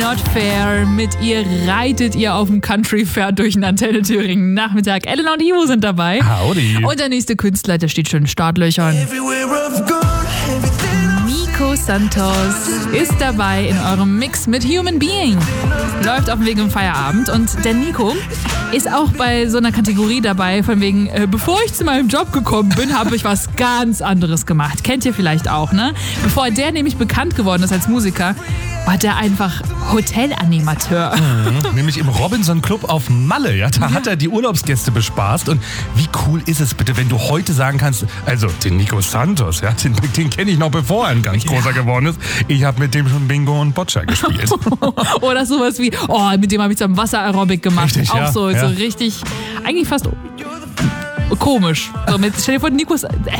Not Fair. Mit ihr reitet ihr auf dem Country-Pferd durch den Antenne Thüringen Nachmittag. Elena und Ivo sind dabei. Howdy. Und der nächste Künstler, der steht schon in Startlöchern. Nico Santos ist dabei in eurem Mix mit Human Being. Läuft auf dem Weg im Feierabend. Und der Nico ist auch bei so einer Kategorie dabei, von wegen, bevor ich zu meinem Job gekommen bin, habe ich was ganz anderes gemacht. Kennt ihr vielleicht auch, ne? Bevor der nämlich bekannt geworden ist als Musiker, war der einfach Hotelanimateur. Nämlich im Robinson Club auf Malle. Ja, da hat er die Urlaubsgäste bespaßt. Und wie cool ist es bitte, wenn du heute sagen kannst, also den Nico Santos, ja, den kenne ich noch, bevor er ein ganz großer geworden ist. Ich habe mit dem schon Bingo und Boccia gespielt. Oder sowas wie, mit dem habe ich zum Wasser-Aerobic gemacht. Richtig, auch so richtig, eigentlich fast komisch. So, stell dir vor, Nico